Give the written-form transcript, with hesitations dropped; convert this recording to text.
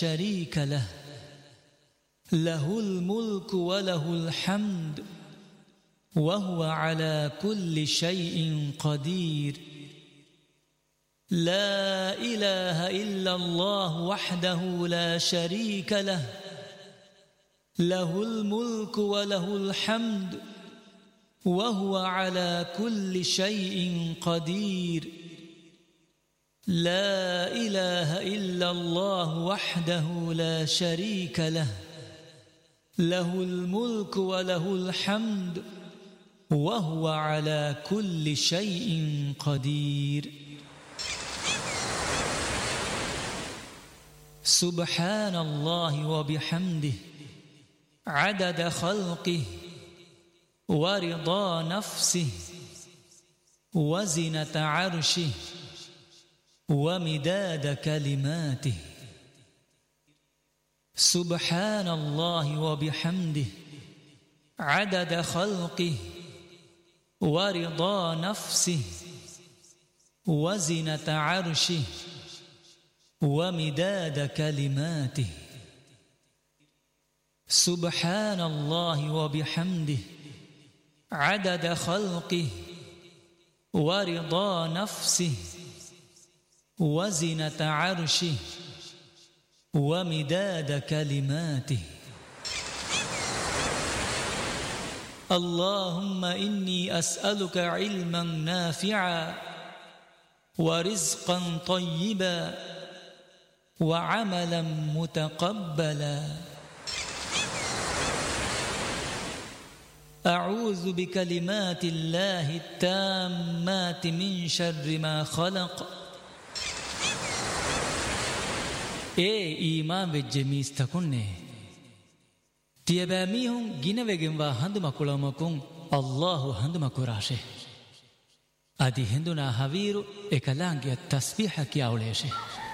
شريك له له الملك وله الحمد وهو على كل شيء قدير لا إله إلا الله وحده لا شريك له له الملك وله الحمد وهو على كل شيء قدير لا إله إلا الله وحده لا شريك له له الملك وله الحمد وهو على كل شيء قدير سبحان الله وبحمده عدد خلقه ورضا نفسه وزنة عرشه ومداد كلماته سبحان الله وبحمده عدد خلقه ورضا نفسه وزنة عرشه ومداد كلماته سبحان الله وبحمده عدد خلقه ورضا نفسه وزنة عرشه ومداد كلماته اللهم إني أسألك علما نافعا ورزقا طيبا وعملا متقبلا أعوذ بكلمات الله التامات من شر ما خلق إيمان بجميس تكونه تيباميهم جنوغن وهندما كلامكم الله هندما كراشه أدي هندنا هويرو إكلانجي التسبيح كي أوليشه